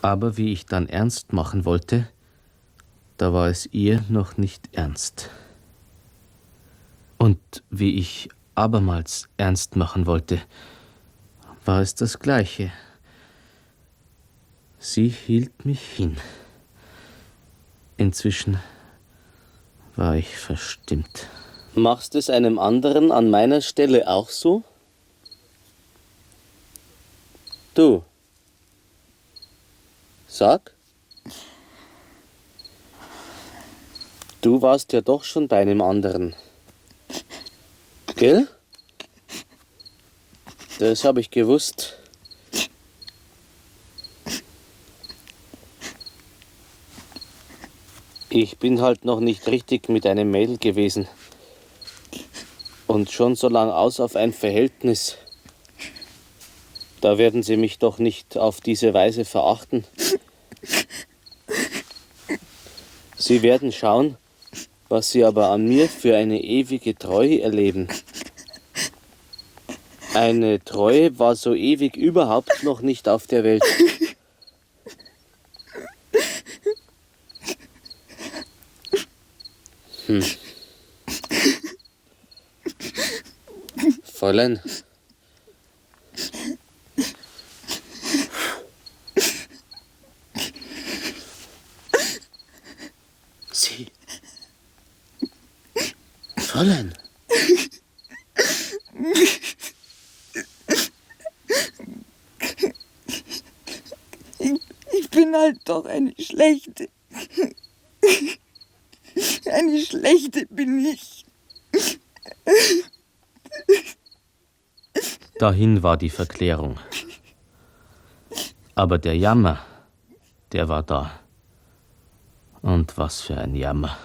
Aber wie ich dann ernst machen wollte, da war es ihr noch nicht ernst. Und wie ich abermals ernst machen wollte, war es das Gleiche. Sie hielt mich hin. Inzwischen war ich verstimmt. Machst es einem anderen an meiner Stelle auch so? Du. Sag. Du warst ja doch schon bei einem anderen. Gell? Das habe ich gewusst. Ich bin halt noch nicht richtig mit einem Mädel gewesen. Und schon so lang aus auf ein Verhältnis. Da werden Sie mich doch nicht auf diese Weise verachten. Sie werden schauen, was Sie aber an mir für eine ewige Treue erleben. Eine Treue war so ewig überhaupt noch nicht auf der Welt. Fräulein. Sie. Fräulein. Ich bin halt doch eine Schlechte. Eine Schlechte bin ich. Dahin war die Verklärung. Aber der Jammer, der war da. Und was für ein Jammer.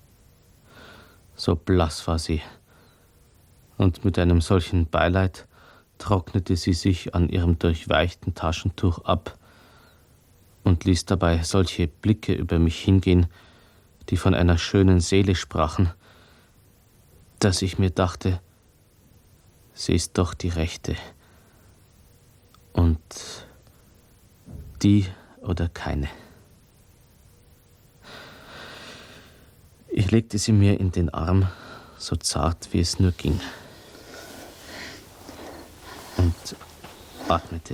So blass war sie. Und mit einem solchen Beileid trocknete sie sich an ihrem durchweichten Taschentuch ab und ließ dabei solche Blicke über mich hingehen, die von einer schönen Seele sprachen, dass ich mir dachte, sie ist doch die Rechte. Und die oder keine. Ich legte sie mir in den Arm, so zart wie es nur ging. Und atmete.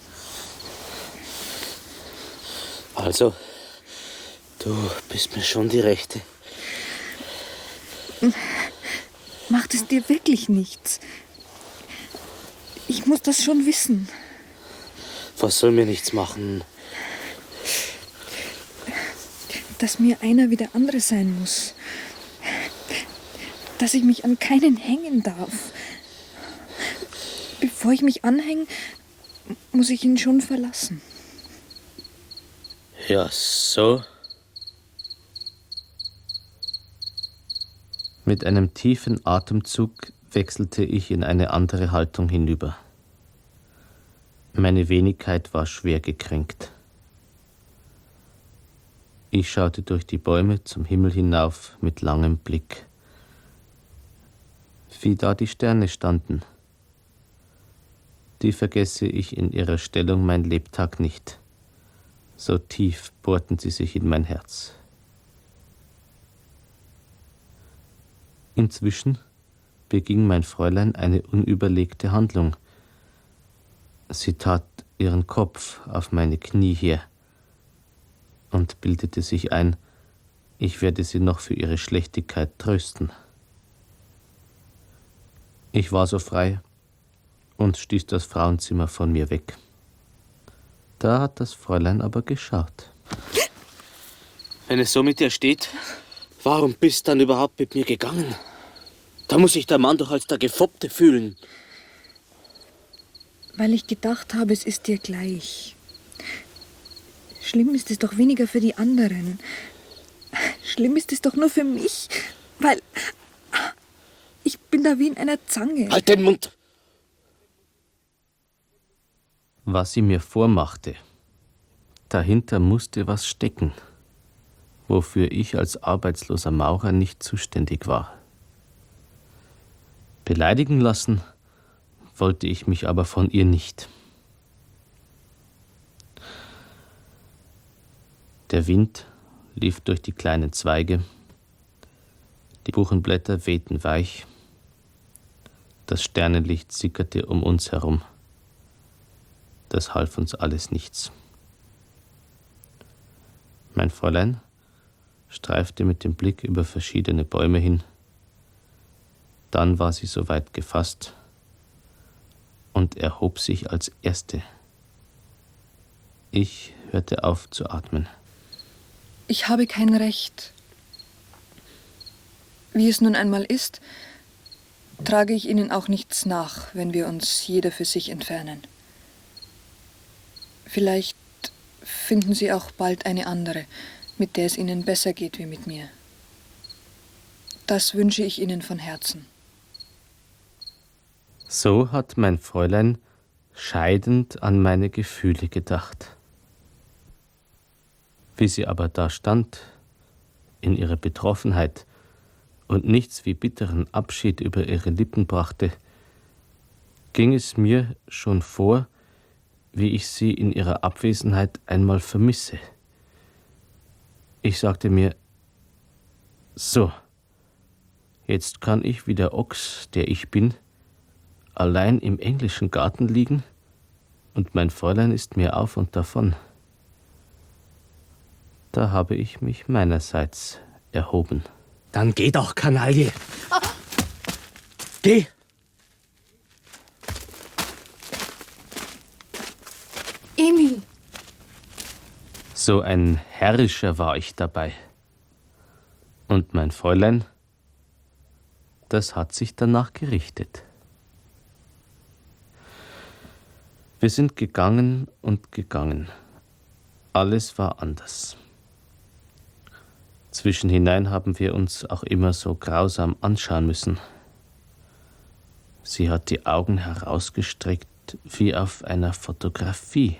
Also, du bist mir schon die Rechte. Macht es dir wirklich nichts? Ich muss das schon wissen. Was soll mir nichts machen? Dass mir einer wie der andere sein muss. Dass ich mich an keinen hängen darf. Bevor ich mich anhänge, muss ich ihn schon verlassen. Ja, so. Mit einem tiefen Atemzug wechselte ich in eine andere Haltung hinüber. Meine Wenigkeit war schwer gekränkt. Ich schaute durch die Bäume zum Himmel hinauf mit langem Blick. Wie da die Sterne standen, die vergesse ich in ihrer Stellung mein Lebtag nicht. So tief bohrten sie sich in mein Herz. Inzwischen beging mein Fräulein eine unüberlegte Handlung. Sie tat ihren Kopf auf meine Knie her und bildete sich ein, ich werde sie noch für ihre Schlechtigkeit trösten. Ich war so frei und stieß das Frauenzimmer von mir weg. Da hat das Fräulein aber geschaut. Wenn es so mit dir steht, warum bist du dann überhaupt mit mir gegangen? Da muss sich der Mann doch als der Gefoppte fühlen. Weil ich gedacht habe, es ist dir gleich. Schlimm ist es doch weniger für die anderen. Schlimm ist es doch nur für mich, weil ich bin da wie in einer Zange. Halt den Mund! Was sie mir vormachte, dahinter musste was stecken, wofür ich als arbeitsloser Maurer nicht zuständig war. Beleidigen lassen wollte ich mich aber von ihr nicht. Der Wind lief durch die kleinen Zweige, die Buchenblätter wehten weich, das Sternenlicht sickerte um uns herum. Das half uns alles nichts. Mein Fräulein streifte mit dem Blick über verschiedene Bäume hin. Dann war sie soweit gefasst und erhob sich als Erste. Ich hörte auf zu atmen. Ich habe kein Recht. Wie es nun einmal ist, trage ich Ihnen auch nichts nach, wenn wir uns jeder für sich entfernen. Vielleicht finden Sie auch bald eine andere, mit der es Ihnen besser geht wie mit mir. Das wünsche ich Ihnen von Herzen. So hat mein Fräulein scheidend an meine Gefühle gedacht. Wie sie aber da stand, in ihrer Betroffenheit, und nichts wie bitteren Abschied über ihre Lippen brachte, ging es mir schon vor, wie ich sie in ihrer Abwesenheit einmal vermisse. Ich sagte mir, so, jetzt kann ich wie der Ochs, der ich bin, allein im englischen Garten liegen und mein Fräulein ist mir auf und davon. Da habe ich mich meinerseits erhoben. Dann geh doch, Kanaille. Geh. Emil! So ein Herrischer war ich dabei. Und mein Fräulein, das hat sich danach gerichtet. Wir sind gegangen und gegangen. Alles war anders. Zwischenhinein haben wir uns auch immer so grausam anschauen müssen. Sie hat die Augen herausgestreckt wie auf einer Fotografie.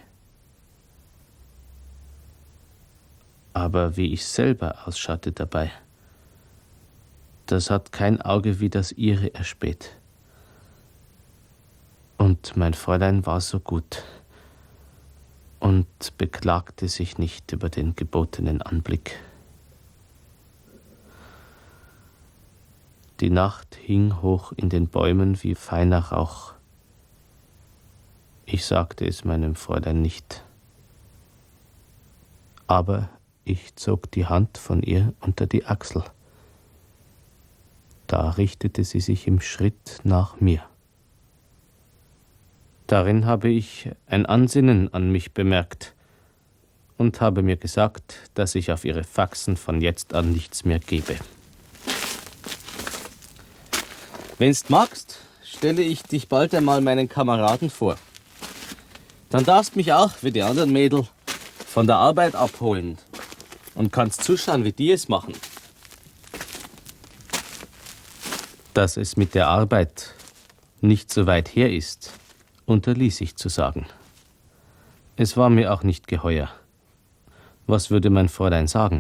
Aber wie ich selber ausschaute dabei, das hat kein Auge wie das ihre erspäht. Und mein Fräulein war so gut und beklagte sich nicht über den gebotenen Anblick. Die Nacht hing hoch in den Bäumen wie feiner Rauch. Ich sagte es meinem Fräulein nicht. Aber ich zog die Hand von ihr unter die Achsel. Da richtete sie sich im Schritt nach mir. Darin habe ich ein Ansinnen an mich bemerkt und habe mir gesagt, dass ich auf ihre Faxen von jetzt an nichts mehr gebe. Wenn's magst, stelle ich dich bald einmal meinen Kameraden vor. Dann darfst mich auch, wie die anderen Mädel, von der Arbeit abholen und kannst zuschauen, wie die es machen. Dass es mit der Arbeit nicht so weit her ist, unterließ ich zu sagen. Es war mir auch nicht geheuer. Was würde mein Fräulein sagen?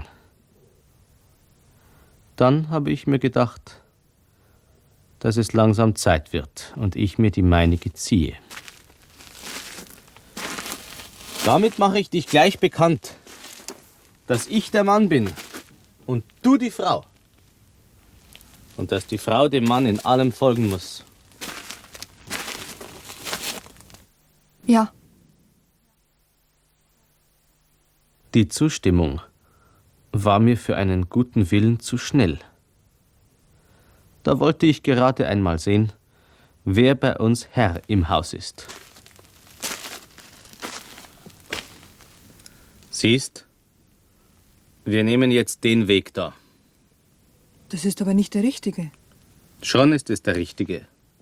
Dann habe ich mir gedacht, dass es langsam Zeit wird und ich mir die meinige ziehe. Damit mache ich dich gleich bekannt, dass ich der Mann bin und du die Frau. Und dass die Frau dem Mann in allem folgen muss. Ja. Die Zustimmung war mir für einen guten Willen zu schnell. Da wollte ich gerade einmal sehen, wer bei uns Herr im Haus ist. Siehst, wir nehmen jetzt den Weg da. Das ist aber nicht der richtige. Schon ist es der richtige.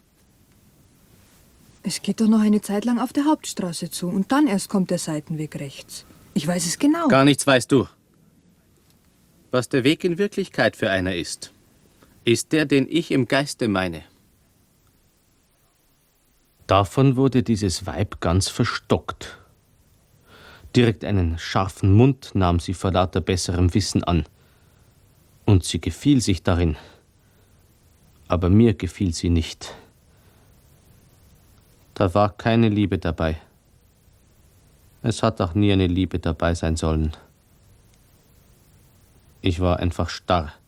Es geht doch noch eine Zeit lang auf der Hauptstraße zu und dann erst kommt der Seitenweg rechts. Ich weiß es genau. Gar nichts weißt du. Was der Weg in Wirklichkeit für einer ist der, den ich im Geiste meine. Davon wurde dieses Weib ganz verstockt. Direkt einen scharfen Mund nahm sie vor lauter besserem Wissen an. Und sie gefiel sich darin. Aber mir gefiel sie nicht. Da war keine Liebe dabei. Es hat auch nie eine Liebe dabei sein sollen. Ich war einfach starr.